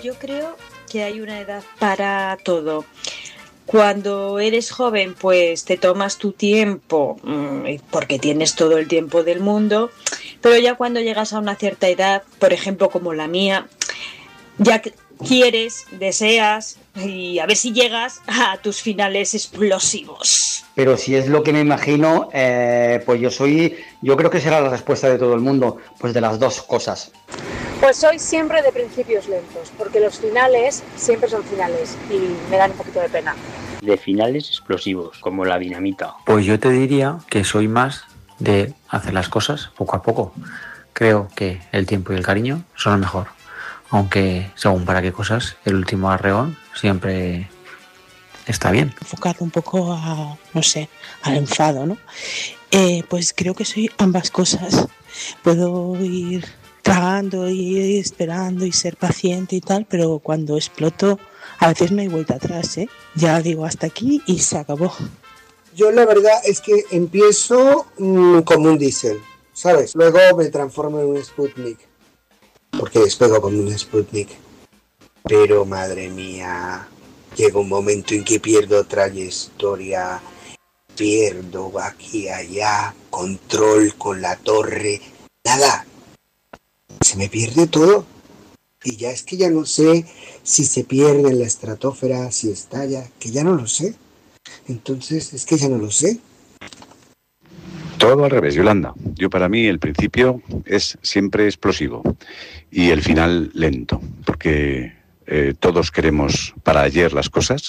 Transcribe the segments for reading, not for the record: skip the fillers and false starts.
yo creo que hay una edad para todo. Cuando eres joven, pues te tomas tu tiempo, porque tienes todo el tiempo del mundo, pero ya cuando llegas a una cierta edad, por ejemplo como la mía, ya quieres, deseas y a ver si llegas a tus finales explosivos. Pero si es lo que me imagino, pues yo creo que será la respuesta de todo el mundo, pues de las dos cosas. Pues soy siempre de principios lentos, porque los finales siempre son finales y me dan un poquito de pena. De finales explosivos, como la dinamita. Pues yo te diría que soy más de hacer las cosas poco a poco. Creo que el tiempo y el cariño son lo mejor. Aunque, según para qué cosas, el último arreón siempre está bien. Enfocado un poco a, no sé, al enfado, ¿no? Pues creo que soy ambas cosas. Puedo ir tragando y esperando y ser paciente y tal, pero cuando exploto a veces no hay vuelta atrás, ¿eh? Ya digo hasta aquí y se acabó. Yo la verdad es que empiezo como un diésel, ¿sabes? Luego me transformo en un Sputnik, porque despego como un Sputnik. Pero madre mía, llega un momento en que pierdo trayectoria, pierdo aquí y allá, control con la torre, nada. Se me pierde todo. Y ya es que ya no sé si se pierde en la estratosfera, si estalla, que ya no lo sé. Entonces, es que ya no lo sé. Todo al revés, Yolanda. Yo para mí el principio es siempre explosivo y el final lento, porque todos queremos para ayer las cosas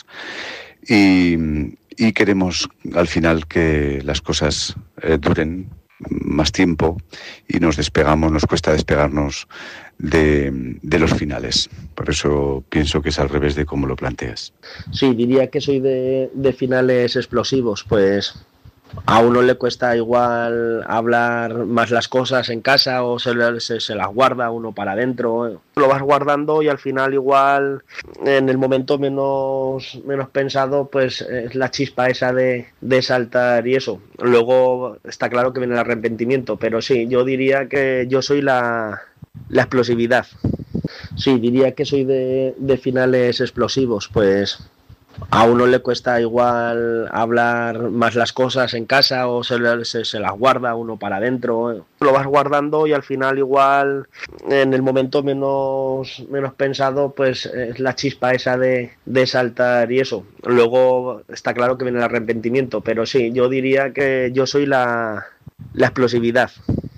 y queremos al final que las cosas duren más tiempo y nos cuesta despegarnos de los finales. Por eso pienso que es al revés de cómo lo planteas. Sí, diría que soy de finales explosivos, pues a uno le cuesta igual hablar más las cosas en casa o se las guarda uno para adentro. Lo vas guardando y al final igual en el momento menos pensado pues es la chispa esa de saltar y eso. Luego está claro que viene el arrepentimiento, pero sí, yo diría que yo soy la explosividad. Sí, diría que soy de finales explosivos, pues a uno le cuesta igual hablar más las cosas en casa o se las guarda uno para adentro. Lo vas guardando y al final igual en el momento menos pensado pues es la chispa esa de saltar y eso. Luego está claro que viene el arrepentimiento, pero sí, yo diría que yo soy la explosividad.